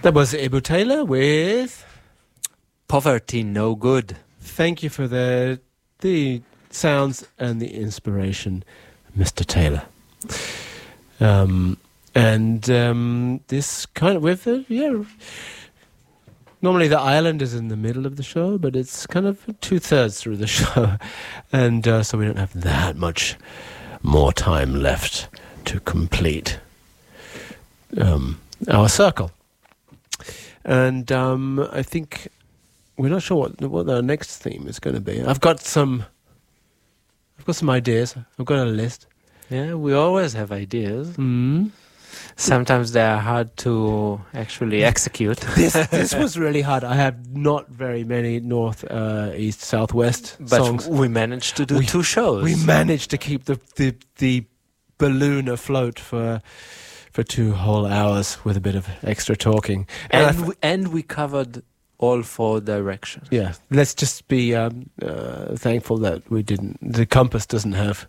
That was Ebu Taylor with Poverty No Good. Thank you for the sounds and the inspiration, Mr. Taylor. This kind of normally the island is in the middle of the show, but it's kind of 2/3 through the show, and so we don't have that much more time left to complete our circle. And I think we're not sure what our next theme is going to be. I've got some ideas. I've got a list. Yeah, we always have ideas. Mm. Sometimes they are hard to actually execute. This was really hard. I have not very many north, east, southwest songs. But we managed to do 2 shows. We managed to keep the balloon afloat for 2 whole hours with a bit of extra talking. And we covered all 4 directions. Yeah, let's just be thankful that the compass doesn't have...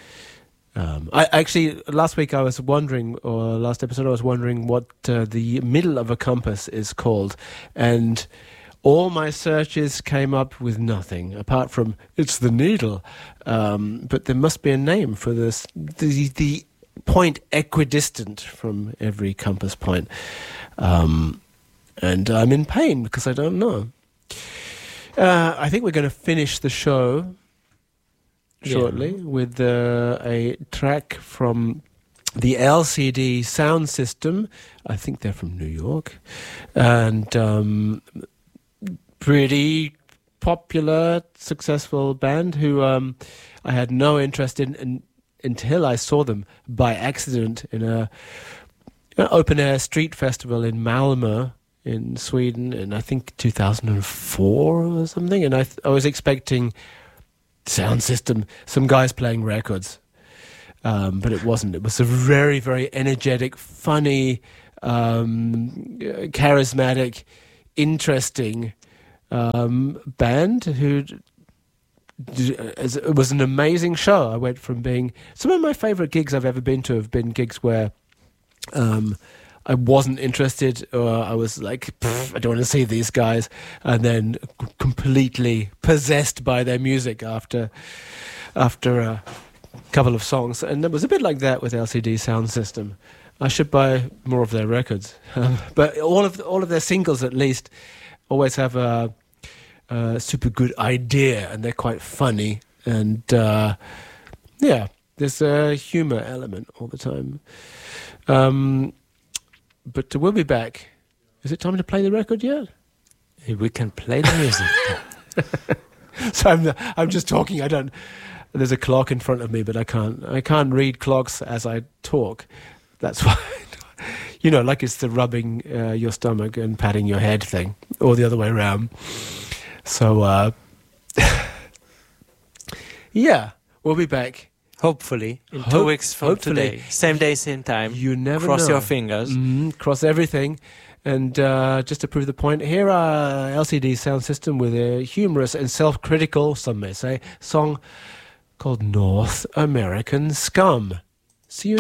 last week I was wondering, or last episode I was wondering what the middle of a compass is called, and all my searches came up with nothing apart from it's the needle. But there must be a name for this. The point equidistant from every compass point, and I'm in pain because I don't know. I think we're going to finish the show shortly with a track from the LCD Sound System. I think they're from New York, and pretty popular, successful band who I had no interest in until I saw them by accident in an open-air street festival in Malmö in Sweden in, I think, 2004 or something, and I was expecting Sound System, some guys playing records, but it wasn't. It was a very, very energetic, funny, charismatic, interesting band who... It was an amazing show. I went from being... Some of my favourite gigs I've ever been to have been gigs where I wasn't interested, or I was like, I don't want to see these guys, and then completely possessed by their music after a couple of songs. And it was a bit like that with LCD Sound System. I should buy more of their records. But all of their singles, at least, always have a super good idea, and they're quite funny, and there's a humor element all the time. But we'll be back. Is it time to play the record yet? We can play the music. So I'm just talking. There's a clock in front of me, but I can't read clocks as I talk. That's why, like it's the rubbing your stomach and patting your head thing, or the other way around. So, we'll be back. Hopefully, in 2 weeks from today. Same day, same time. You never Cross know. your fingers. Cross everything. And just to prove the point, here are LCD Sound System with a humorous and self-critical, some may say, song called North American Scum. See you